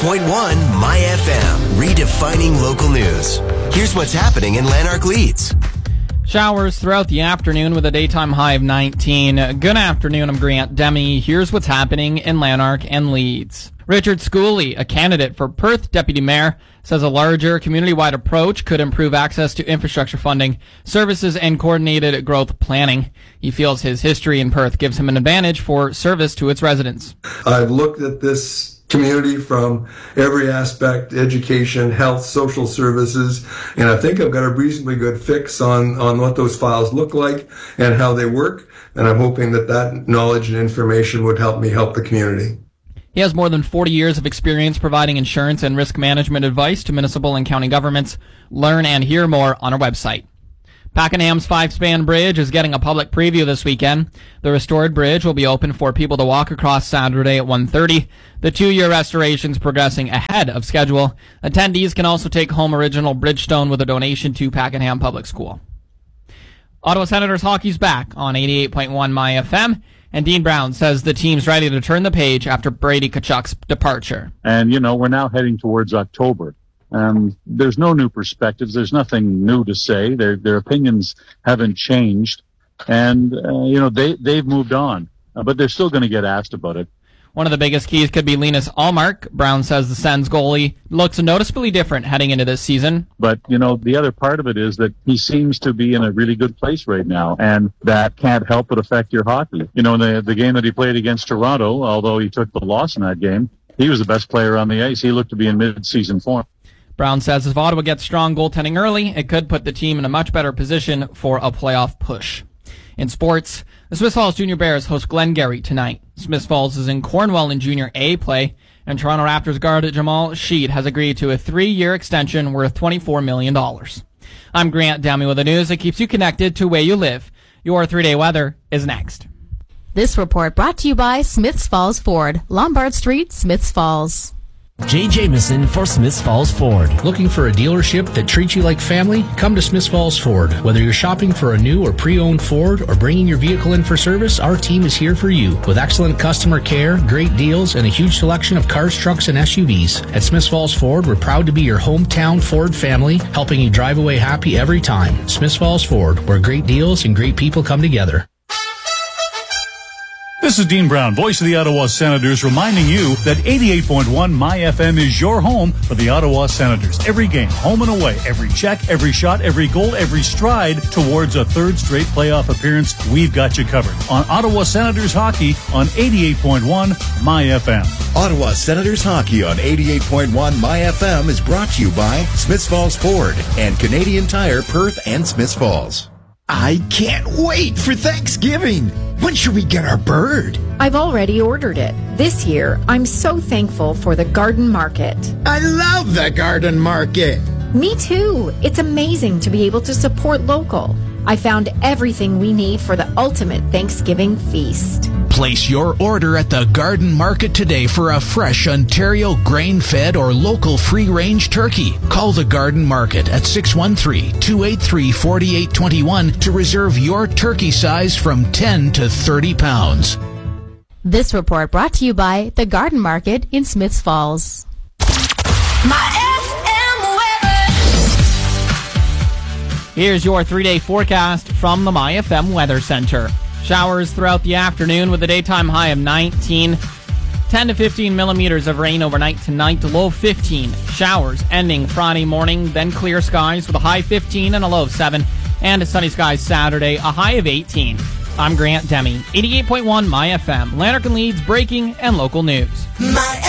My FM, redefining local news. Here's what's happening in Lanark Leeds. Showers throughout the afternoon with a daytime high of 19. Good afternoon, I'm Grant Demi. Here's what's happening in Lanark and Leeds. Richard Schooley, a candidate for Perth Deputy Mayor, says a larger community-wide approach could improve access to infrastructure funding, services, and coordinated growth planning. He feels his history in Perth gives him an advantage for service to its residents. I've looked at this community from every aspect: education, health, social services, and I think I've got a reasonably good fix on what those files look like and how they work, and I'm hoping that knowledge and information would help me help the community. He has more than 40 years of experience providing insurance and risk management advice to municipal and county governments. Learn and hear more on our website. Pakenham's 5-span bridge is getting a public preview this weekend. The restored bridge will be open for people to walk across Saturday at 1:30. The 2-year restoration is progressing ahead of schedule. Attendees can also take home original Bridgestone with a donation to Pakenham Public School. Ottawa Senators hockey's back on 88.1 My FM. And Dean Brown says the team's ready to turn the page after Brady Tkachuk's departure. And, we're now heading towards October. There's no new perspectives. There's nothing new to say. Their opinions haven't changed. And, they've moved on. But they're still going to get asked about it. One of the biggest keys could be Linus Ullmark. Brown says the Sens goalie looks noticeably different heading into this season. But, the other part of it is that he seems to be in a really good place right now, and that can't help but affect your hockey. In the game that he played against Toronto, although he took the loss in that game, he was the best player on the ice. He looked to be in mid-season form. Brown says if Ottawa gets strong goaltending early, it could put the team in a much better position for a playoff push. In sports, the Smiths Falls Junior Bears host Glengarry tonight. Smiths Falls is in Cornwall in Junior A play, and Toronto Raptors guard Jamal Sheed has agreed to a 3-year extension worth $24 million. I'm Grant Demi with the news that keeps you connected to where you live. Your 3-day weather is next. This report brought to you by Smiths Falls Ford, Lombard Street, Smiths Falls. Jay Jamison for Smiths Falls Ford. Looking for a dealership that treats you like family? Come to Smiths Falls Ford. Whether you're shopping for a new or pre-owned Ford or bringing your vehicle in for service, our team is here for you. With excellent customer care, great deals, and a huge selection of cars, trucks, and SUVs. At Smiths Falls Ford, we're proud to be your hometown Ford family, helping you drive away happy every time. Smiths Falls Ford, where great deals and great people come together. This is Dean Brown, voice of the Ottawa Senators, reminding you that 88.1 My FM is your home for the Ottawa Senators. Every game, home and away, every check, every shot, every goal, every stride towards a third straight playoff appearance, we've got you covered. On Ottawa Senators Hockey on 88.1 My FM. Ottawa Senators Hockey on 88.1 My FM is brought to you by Smiths Falls Ford and Canadian Tire Perth and Smiths Falls. I can't wait for Thanksgiving. When should we get our bird? I've already ordered it. This year, I'm so thankful for the Garden Market. I love the Garden Market. Me too. It's amazing to be able to support local. I found everything we need for the ultimate Thanksgiving feast. Place your order at the Garden Market today for a fresh Ontario grain-fed or local free-range turkey. Call the Garden Market at 613-283-4821 to reserve your turkey size from 10 to 30 pounds. This report brought to you by the Garden Market in Smiths Falls. Here's your 3-day forecast from the My FM Weather Center. Showers throughout the afternoon with a daytime high of 19. 10 to 15 millimeters of rain overnight tonight, low 15. Showers ending Friday morning, then clear skies with a high 15 and a low of 7. And sunny skies Saturday, a high of 18. I'm Grant Demi, 88.1 My FM, Lanark and Leeds breaking and local news. My